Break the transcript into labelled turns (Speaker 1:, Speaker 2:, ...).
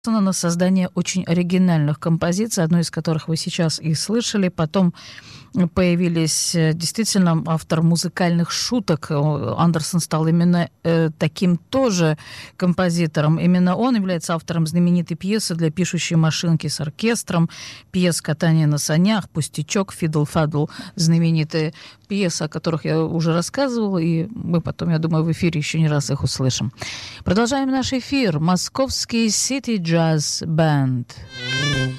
Speaker 1: на создание очень оригинальных композиций, одну из которых вы сейчас и слышали. Потом появились действительно автор музыкальных шуток. Андерсон стал именно таким тоже композитором. Именно он является автором знаменитой пьесы для пишущей машинки с оркестром, пьес «Катание на санях», «Пустячок», «Фидл-фадл», знаменитые пьесы, о которых я уже рассказывала, и мы потом, я думаю, в эфире еще не раз их услышим. Продолжаем наш эфир. Московский City Jazz Band.